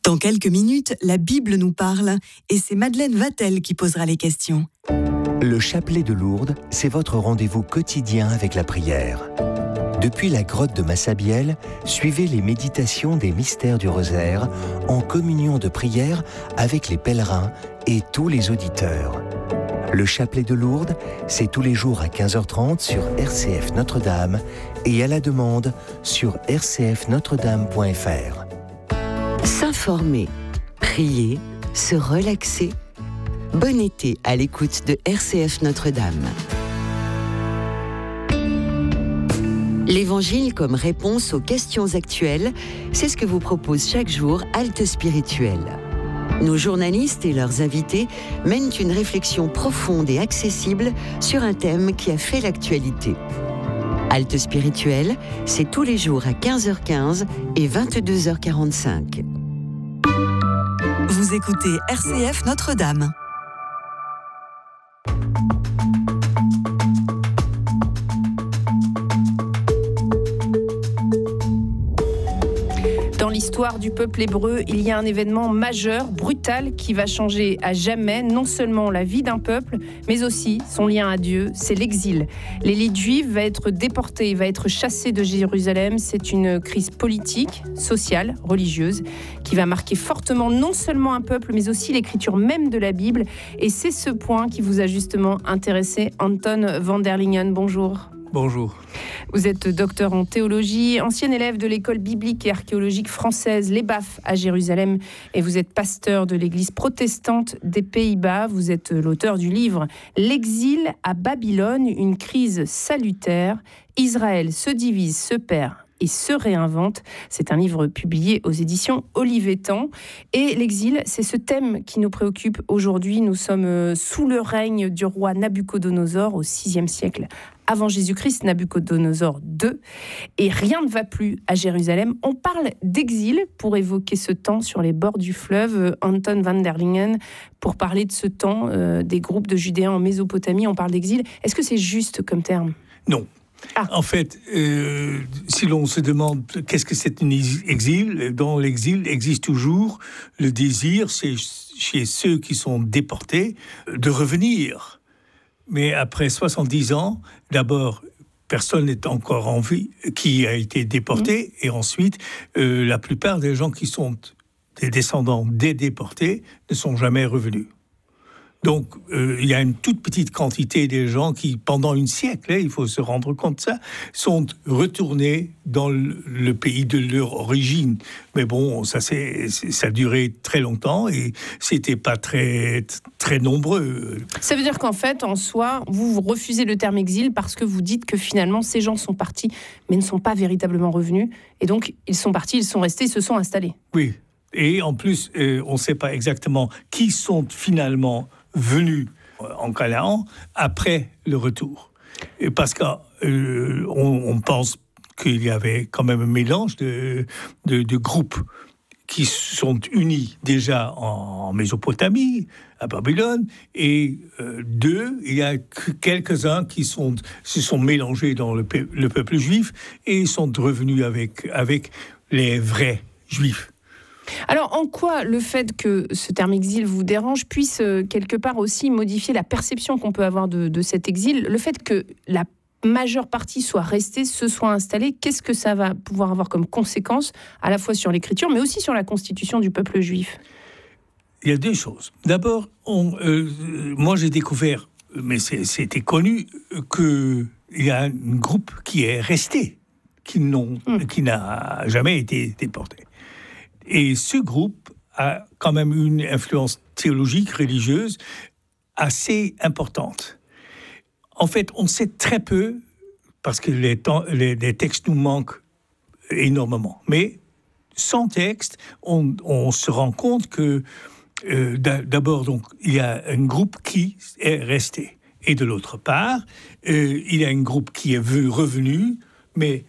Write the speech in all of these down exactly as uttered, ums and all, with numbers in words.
Dans quelques minutes, la Bible nous parle et c'est Madeleine Vatel qui posera les questions. Le chapelet de Lourdes, c'est votre rendez-vous quotidien avec la prière. Depuis la grotte de Massabielle, suivez les méditations des mystères du rosaire en communion de prière avec les pèlerins et tous les auditeurs. Le chapelet de Lourdes, c'est tous les jours à quinze heures trente sur R C F Notre-Dame et à la demande sur r c f notre dame point f r. S'informer, prier, se relaxer. Bon été à l'écoute de R C F Notre-Dame. L'Évangile comme réponse aux questions actuelles, c'est ce que vous propose chaque jour Halte Spirituelle. Nos journalistes et leurs invités mènent une réflexion profonde et accessible sur un thème qui a fait l'actualité. Halte Spirituelle, c'est tous les jours à quinze heures quinze et vingt-deux heures quarante-cinq. Vous écoutez R C F Notre-Dame. Dans l'histoire du peuple hébreu, il y a un événement majeur, brutal, qui va changer à jamais non seulement la vie d'un peuple, mais aussi son lien à Dieu, c'est l'exil. L'élite juive va être déportée, va être chassée de Jérusalem. C'est une crise politique, sociale, religieuse, qui va marquer fortement non seulement un peuple, mais aussi l'écriture même de la Bible. Et c'est ce point qui vous a justement intéressé, Anton van der Lingen. Bonjour. Bonjour. Vous êtes docteur en théologie, ancien élève de l'école biblique et archéologique française, l'E B A F à Jérusalem, et vous êtes pasteur de l'église protestante des Pays-Bas. Vous êtes l'auteur du livre « L'exil à Babylone, une crise salutaire. Israël se divise, se perd et se réinvente ». C'est un livre publié aux éditions Olivetan. Et l'exil, c'est ce thème qui nous préoccupe aujourd'hui. Nous sommes sous le règne du roi Nabuchodonosor au sixième siècle avant Jésus-Christ, Nabuchodonosor deux, et rien ne va plus à Jérusalem. On parle d'exil pour évoquer ce temps sur les bords du fleuve. Anton van der Lingen, pour parler de ce temps euh, des groupes de Judéens en Mésopotamie, on parle d'exil. Est-ce que c'est juste comme terme ? Non. Ah. En fait, euh, si l'on se demande qu'est-ce que c'est un exil, dans l'exil existe toujours le désir, c'est chez ceux qui sont déportés, de revenir. Mais après soixante-dix ans, d'abord, personne n'est encore en vie qui a été déporté. Mmh. Et ensuite, euh, la plupart des gens qui sont des descendants des déportés ne sont jamais revenus. Donc, euh, il y a une toute petite quantité des gens qui, pendant un siècle, hein, il faut se rendre compte de ça, sont retournés dans le, le pays de leur origine. Mais bon, ça, c'est, ça a duré très longtemps et c'était pas très, très nombreux. Ça veut dire qu'en fait, en soi, vous, vous refusez le terme exil parce que vous dites que finalement, ces gens sont partis, mais ne sont pas véritablement revenus. Et donc, ils sont partis, ils sont restés, ils se sont installés. Oui. Et en plus, euh, on ne sait pas exactement qui sont finalement venus en Canaan après le retour. Et parce qu'on euh, on pense qu'il y avait quand même un mélange de, de, de groupes qui sont unis déjà en Mésopotamie, à Babylone, et euh, deux, il y a quelques-uns qui sont, se sont mélangés dans le, pe- le peuple juif et sont revenus avec, avec les vrais juifs. Alors, en quoi le fait que ce terme exil vous dérange puisse euh, quelque part aussi modifier la perception qu'on peut avoir de, de cet exil ? Le fait que la majeure partie soit restée, se soit installée, qu'est-ce que ça va pouvoir avoir comme conséquence, à la fois sur l'écriture, mais aussi sur la constitution du peuple juif ? Il y a deux choses. D'abord, on, euh, moi j'ai découvert, mais c'est, c'était connu, qu'il y a un groupe qui est resté, qui, n'ont, mmh. qui n'a jamais été déporté. Et ce groupe a quand même une influence théologique, religieuse, assez importante. En fait, on sait très peu, parce que les, temps, les, les textes nous manquent énormément. Mais sans texte, on, on se rend compte que, euh, d'abord, donc, il y a un groupe qui est resté. Et de l'autre part, euh, il y a un groupe qui est revenu, mais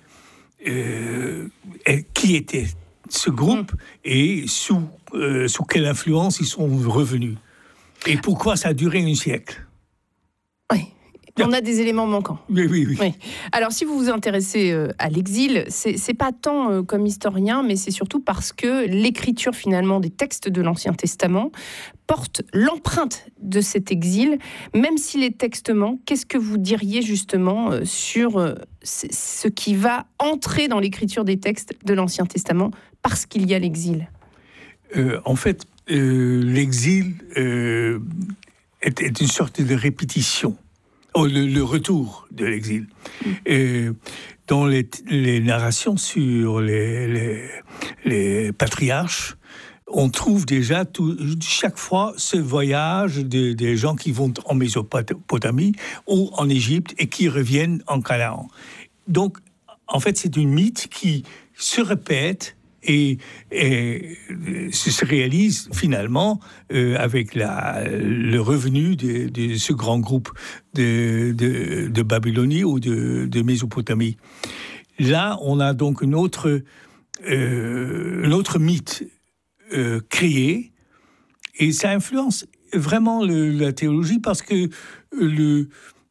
euh, qui était ce groupe et sous, euh, sous quelle influence ils sont revenus. Et pourquoi ça a duré un siècle ? Oui. On a des éléments manquants. Oui, oui, oui. oui. Alors, si vous vous intéressez euh, à l'exil, c'est, c'est pas tant euh, comme historien, mais c'est surtout parce que l'écriture, finalement, des textes de l'Ancien Testament porte l'empreinte de cet exil. Même si les textes manquent, qu'est-ce que vous diriez, justement, euh, sur euh, ce qui va entrer dans l'écriture des textes de l'Ancien Testament parce qu'il y a l'exil ? euh, En fait, euh, l'exil euh, est, est une sorte de répétition. Oh, le, le retour de l'exil. Mmh. Et dans les, les narrations sur les, les, les patriarches, on trouve déjà tout, chaque fois ce voyage de, des gens qui vont en Mésopotamie ou en Égypte et qui reviennent en Canaan. Donc, en fait, c'est une mythe qui se répète Et, et se réalise finalement euh, avec la, le revenu de, de ce grand groupe de, de, de Babylonie ou de, de Mésopotamie. Là, on a donc une autre, euh, un autre mythe euh, créé, et ça influence vraiment le, la théologie parce que le,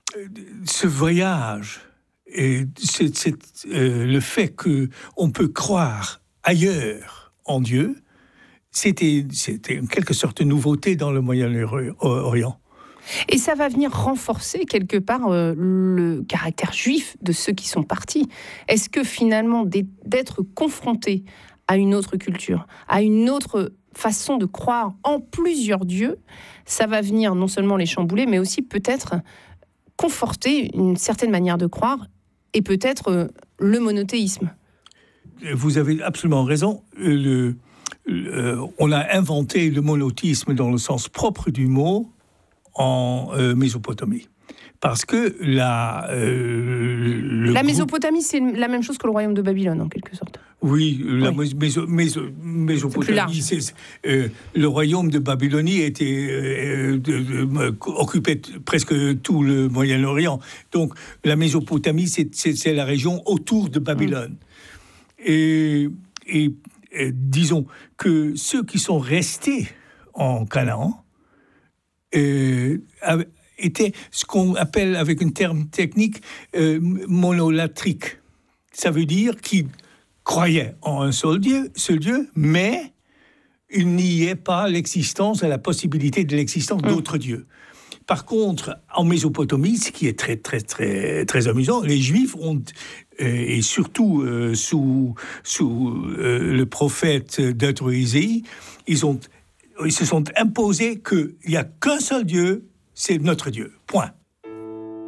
ce voyage, et c'est, c'est, euh, le fait qu'on peut croire ailleurs en Dieu, c'était, c'était en quelque sorte une nouveauté dans le Moyen-Orient. Et ça va venir renforcer quelque part euh, le caractère juif de ceux qui sont partis. Est-ce que finalement d'être confronté à une autre culture, à une autre façon de croire en plusieurs dieux, ça va venir non seulement les chambouler, mais aussi peut-être conforter une certaine manière de croire et peut-être euh, le monothéisme. Vous avez absolument raison. Le, le, on a inventé le monothéisme dans le sens propre du mot en euh, Mésopotamie. Parce que la... Euh, le la groupe... Mésopotamie, c'est la même chose que le royaume de Babylone, en quelque sorte. Oui, la oui. Méso, Méso, Mésopotamie, c'est c'est, euh, le royaume de Babylonie était, euh, de, de, occupait presque tout le Moyen-Orient. Donc la Mésopotamie, c'est, c'est, c'est la région autour de Babylone. Mmh. Et, et, et disons que ceux qui sont restés en Canaan euh, étaient ce qu'on appelle, avec un terme technique, euh, monolatriques. Ça veut dire qu'ils croyaient en un seul Dieu, seul Dieu, mais ils niaient pas l'existence et la possibilité de l'existence d'autres mmh. dieux. Par contre, en Mésopotamie, ce qui est très, très, très, très amusant, les Juifs ont, euh, et surtout euh, sous, sous euh, le prophète d'être Isaïe, ils, ont, ils se sont imposés qu'il n'y a qu'un seul Dieu, c'est notre Dieu, point.